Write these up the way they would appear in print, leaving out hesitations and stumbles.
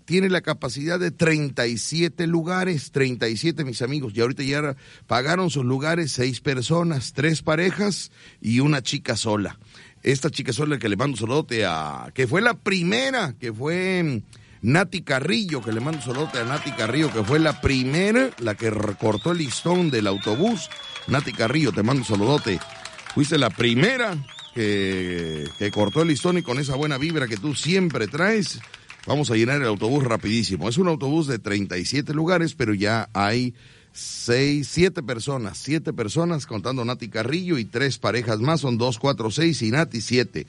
tiene la capacidad de 37 lugares, 37, mis amigos, y ahorita ya pagaron sus lugares 6 personas, 3 parejas y una chica sola. Esta chica sola que le mando un saludote que fue la primera, que fue Nati Carrillo, que le mando un saludote a Nati Carrillo, que fue la primera, la que recortó el listón del autobús. Nati Carrillo, te mando un saludote. Fuiste la primera que cortó el listón y con esa buena vibra que tú siempre traes, vamos a llenar el autobús rapidísimo. Es un autobús de 37 lugares, pero ya hay 7 personas contando Nati Carrillo y 3 parejas más, son 2, 4, 6 y Nati 7.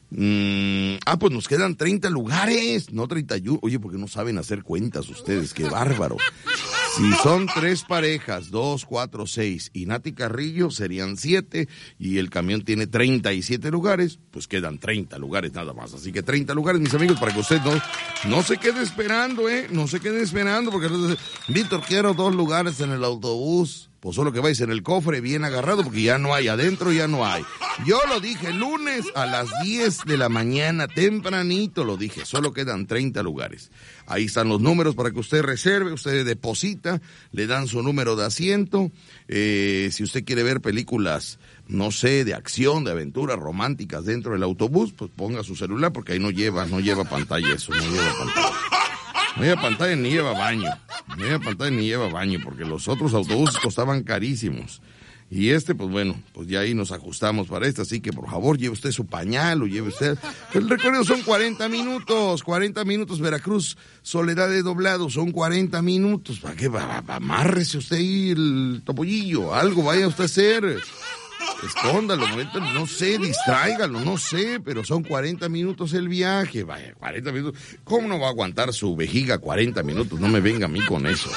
Pues nos quedan 30 lugares, no 31. Oye, porque no saben hacer cuentas ustedes, qué bárbaro. Si son 3 parejas, 2, 4, 6 y Nati Carrillo serían 7 y el camión tiene 37 lugares, pues quedan 30 lugares nada más. Así que 30 lugares, mis amigos, para que usted no se quede esperando, no se quede esperando, porque Víctor, quiero 2 lugares en el autobús. Pues solo que vais en el cofre bien agarrado, porque ya no hay, adentro ya no hay. Yo lo dije lunes a las 10 de la mañana, tempranito lo dije, solo quedan 30 lugares. Ahí están los números para que usted reserve, usted deposita, le dan su número de asiento. Si usted quiere ver películas, no sé, de acción, de aventuras románticas dentro del autobús, pues ponga su celular, porque ahí no lleva pantalla eso, no lleva pantalla. No lleva pantalla ni lleva baño. No lleva pantalla ni lleva baño, porque los otros autobuses costaban carísimos. Y pues bueno, pues ya ahí nos ajustamos para así que por favor lleve usted su pañal o lleve usted. El recorrido son 40 minutos, Veracruz, Soledad de Doblado, son 40 minutos. ¿Para qué? Amárrese usted ahí el topollillo, algo vaya usted a hacer. Escóndalo, no sé, distráigalo, no sé, pero son 40 minutos el viaje, vaya, 40 minutos. ¿Cómo no va a aguantar su vejiga 40 minutos? No me venga a mí con eso.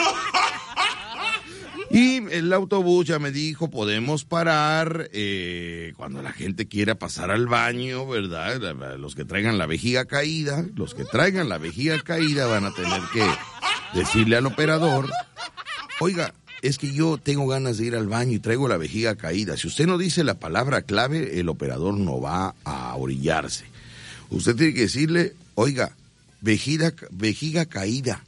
Y el autobús ya me dijo, podemos parar cuando la gente quiera pasar al baño, ¿verdad? Los que traigan la vejiga caída, van a tener que decirle al operador, oiga, es que yo tengo ganas de ir al baño y traigo la vejiga caída. Si usted no dice la palabra clave, el operador no va a orillarse. Usted tiene que decirle, oiga, vejiga caída.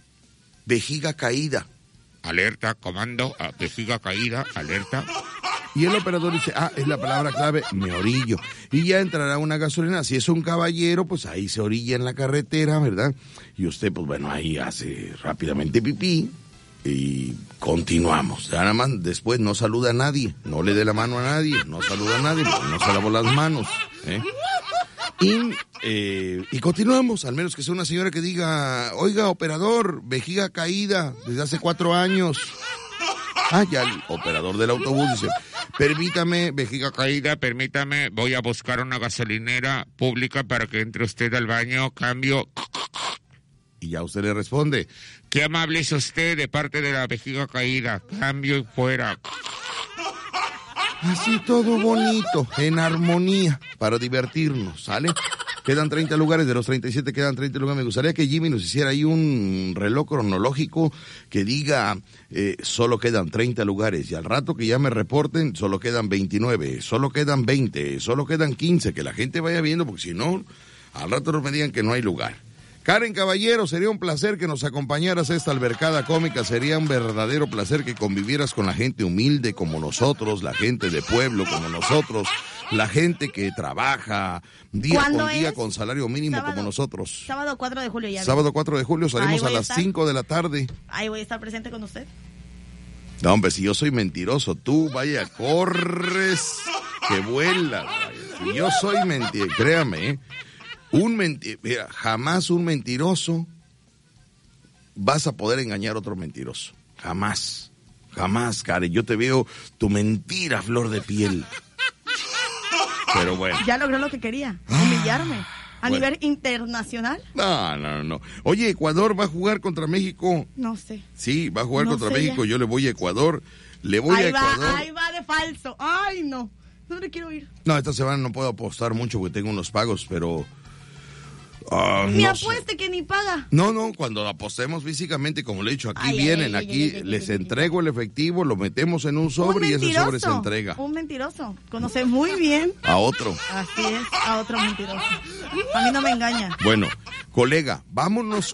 Alerta, comando, vejiga caída, alerta. Y el operador dice, es la palabra clave, me orillo. Y ya entrará una gasolina. Si es un caballero, pues ahí se orilla en la carretera, ¿verdad? Y usted, pues bueno, ahí hace rápidamente pipí. Y continuamos. Nada más después no saluda a nadie, no le dé la mano a nadie, no saluda a nadie, porque no se lavó las manos. Y continuamos, al menos que sea una señora que diga, oiga, operador, vejiga caída desde hace 4 años. Ya el operador del autobús dice, permítame, vejiga caída, permítame, voy a buscar una gasolinera pública para que entre usted al baño, cambio. Y ya usted le responde, qué amable es usted de parte de la vejiga caída, cambio y fuera. Así todo bonito, en armonía, para divertirnos, ¿sale? Quedan 30 lugares, de los 37 quedan 30 lugares. Me gustaría que Jimmy nos hiciera ahí un reloj cronológico que diga, solo quedan 30 lugares, y al rato que ya me reporten, solo quedan 29, solo quedan 20, solo quedan 15, que la gente vaya viendo, porque si no, al rato no me digan que no hay lugar. Karen Caballero, sería un placer que nos acompañaras a esta albercada cómica, sería un verdadero placer que convivieras con la gente humilde como nosotros, la gente de pueblo como nosotros, la gente que trabaja día con día con salario mínimo como nosotros. Sábado 4 de julio ya. Sábado 4 de julio, salimos a las 5 de la tarde. Ahí voy a estar presente con usted. No, hombre, si yo soy mentiroso, tú vaya, corres, que vuelas. Vaya. Si yo soy mentiroso, créame, mira, jamás un mentiroso vas a poder engañar a otro mentiroso. Jamás, Karen. Yo te veo tu mentira, flor de piel. Pero bueno. Ya logró lo que quería, humillarme. ¿A nivel internacional? No. Oye, ¿Ecuador va a jugar contra México? No sé. Sí, va a jugar contra México. Ya. Yo le voy a Ecuador. Ecuador. Ahí va de falso. Ay, no. No le quiero ir. No, esta semana no puedo apostar mucho porque tengo unos pagos, pero... Me apueste que ni paga. No, cuando apostemos físicamente, como le he dicho, aquí vienen, les entrego el efectivo, lo metemos en un sobre y ese sobre se entrega. Un mentiroso, conoce muy bien. A otro. Así es, a otro mentiroso. A mí no me engaña. Bueno, colega, vámonos